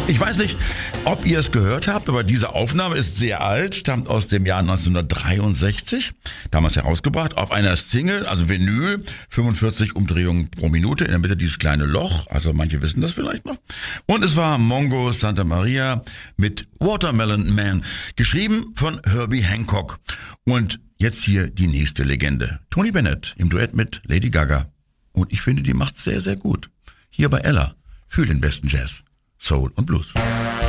Ich weiß nicht, ob ihr es gehört habt, aber diese Aufnahme ist sehr alt, stammt aus dem Jahr 1963, damals herausgebracht, auf einer Single, also Vinyl, 45 Umdrehungen pro Minute, in der Mitte dieses kleine Loch, also manche wissen das vielleicht noch. Und es war Mongo Santa Maria mit Watermelon Man, geschrieben von Herbie Hancock. Und jetzt hier die nächste Legende, Tony Bennett im Duett mit Lady Gaga. Und ich finde, die macht's sehr, sehr gut. Hier bei Ella, für den besten Jazz, Soul und Blues.